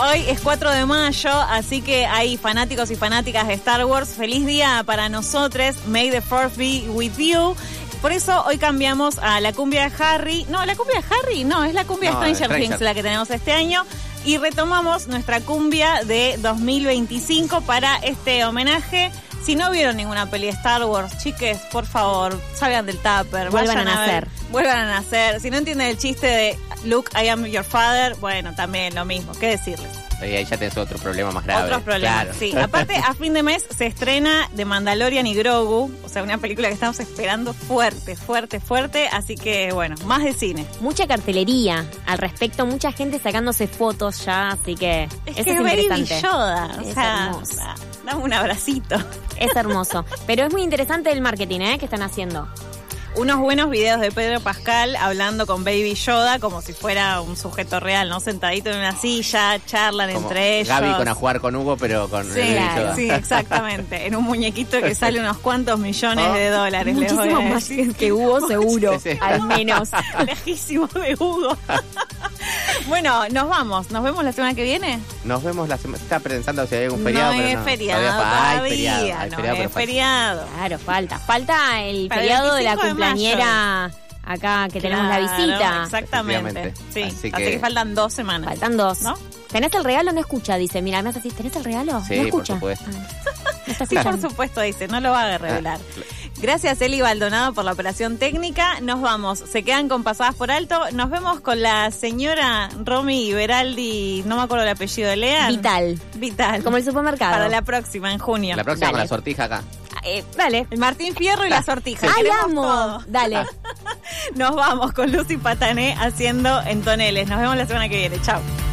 Hoy es 4 de mayo, así que hay fanáticos y fanáticas de Star Wars. Feliz día para nosotros. May the Fourth be with you. Por eso hoy cambiamos a la cumbia de Harry. No, la cumbia de Harry no, es la cumbia de Stranger Things la que tenemos este año. Y retomamos nuestra cumbia de 2025 para este homenaje. Si no vieron ninguna peli de Star Wars, chiques, por favor, salgan del tupper. Vuelvan a nacer. Vuelvan a nacer. Si no entienden el chiste de Luke, I am your father, bueno, también lo mismo. ¿Qué decirles? Ahí ya tenés otro problema más grave. Otros problemas, claro. Sí. Aparte, a fin de mes se estrena The Mandalorian y Grogu, o sea, una película que estamos esperando fuerte. Así que, bueno, más de cine. Mucha cartelería al respecto, mucha gente sacándose fotos ya, así que es eso que es interesante. Baby Yoda, es hermoso. Dame un abracito. Es hermoso. Pero es muy interesante el marketing, que están haciendo. Unos buenos videos de Pedro Pascal hablando con Baby Yoda como si fuera un sujeto real, ¿no? Sentadito en una silla, charlan como entre ellos. Gaby con a jugar con Hugo, pero con Baby Yoda. Sí, exactamente. En un muñequito que sale unos cuantos millones de dólares. Muchísimo más que Hugo, seguro. Sí. Al menos. Lejísimo de Hugo. Bueno, nos vamos. ¿Nos vemos la semana que viene? Nos vemos la semana... Está pensando si hay algún feriado, no pero es no. Feriado todavía. Hay feriado. Claro, falta el feriado de la cumpleañera acá, que tenemos la visita. Exactamente. Sí, así que faltan 2 semanas. Faltan 2. ¿No? ¿Tenés el regalo? No escucha, dice. Mira, me hace así, ¿tenés el regalo? Sí, no escucha. por supuesto. Sí, por supuesto, dice. No lo va a revelar. Gracias, Eli Baldonado, por la operación técnica. Nos vamos. Se quedan con Pasadas por Alto. Nos vemos con la señora Romy Beraldi, no me acuerdo el apellido de Lea. Vital. Como el supermercado. Para la próxima, en junio. La próxima con la sortija acá. Dale. El Martín Fierro y la sortija. ¡Ay, amo! Todo. Dale. Nos vamos con Lucy Patané haciendo Entoneles. Nos vemos la semana que viene. Chao.